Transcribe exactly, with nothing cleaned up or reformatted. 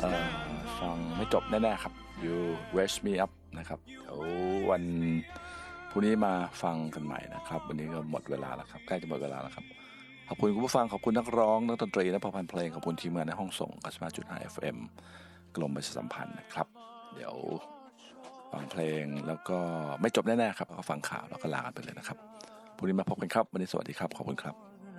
ฟังไม่จบแน่ๆครับ You Raise Me Up นะครับเดี๋ยววันพรุ่งนี้มาฟังกันใหม่นะครับวันนี้ก็หมดเวลาแล้วครับใกล้จะหมดเวลาแล้วครับขอบคุณคุณผู้ฟังขอบคุณนักร้องนักดนตรีนักประพันธ์เพลงขอบคุณทีมงานในห้องส่ง เก้าสิบห้าจุดห้า เอฟ เอ็ม กรมประชาสัมพันธ์นะครับเดี๋ยวฟังเพลงแล้วก็ไม่จบแน่ๆครับก็ฟังข่าวแล้วก็ลากันไปเลยนะครับพรุ่งนี้มาพบกันครับวันนี้สวัสดีครับขอบคุณครับ